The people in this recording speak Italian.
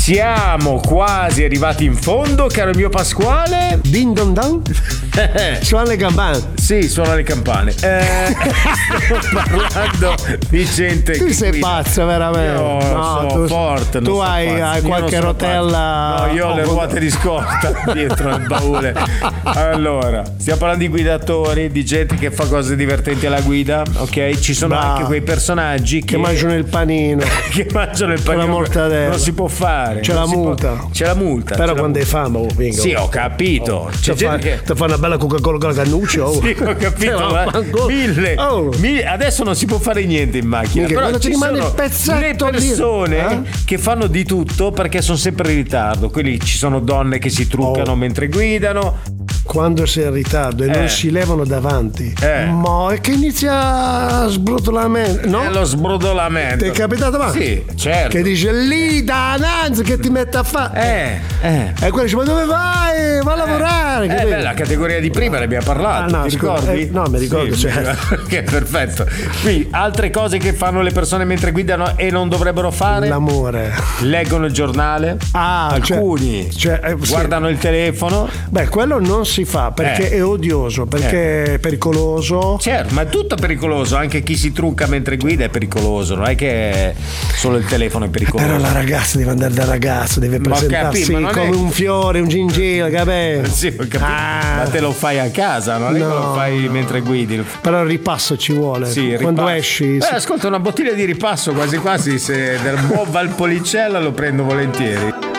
Siamo quasi arrivati in fondo, caro mio Pasquale. Din don don? Suona le campane. Sì, suona le campane. Stiamo parlando di gente tu che sei guida. pazzo veramente. Io sono forte. Tu hai qualche rotella. No, io ho le ruote di scorta dietro nel baule. Allora, stiamo parlando di guidatori, di gente che fa cose divertenti alla guida, ok? Ci sono anche quei personaggi che mangiano il panino. Che mangiano il panino. La mortadella. Non si può fare. C'è la multa. C'è la multa. Però quando hai fame, venga. Sì, ho capito. C'è gente che ti fa una bella Coca-Cola con la cannuccia. Sì, ho capito. Mille. Adesso non si può fare niente in macchina. Mica, però ci sono il pezzetto le persone che fanno di tutto perché sono sempre in ritardo. Quelli, ci sono donne che si truccano mentre guidano. Quando sei in ritardo e non si levano davanti, ma è che inizia sbrodolamento, no? È lo sbrodolamento. Ti è capitato mai? Sì, certo. Che dice lì da Nanzi che ti mette a fare. E quello dice: ma dove vai? Va a lavorare. Beh, la categoria di prima ne abbiamo parlato. Ti ricordi? No, mi ricordo. Sì, che perfetto. Qui altre cose che fanno le persone mentre guidano e non dovrebbero fare: l'amore. Leggono il giornale. Alcuni guardano il telefono. Beh, quello non si fa perché è odioso, perché è pericoloso. Certo, ma è tutto pericoloso, anche chi si trucca mentre guida è pericoloso, non è che solo il telefono è pericoloso. Però la ragazza deve andare da ragazzo, deve presentarsi come un fiore, un gingillo, capito? Sì, ho capito. Ma te lo fai a casa, non è che lo fai mentre guidi. Però il ripasso ci vuole. Sì, quando esci. Ascolta, una bottiglia di ripasso quasi quasi, se del buon Valpolicella lo prendo volentieri.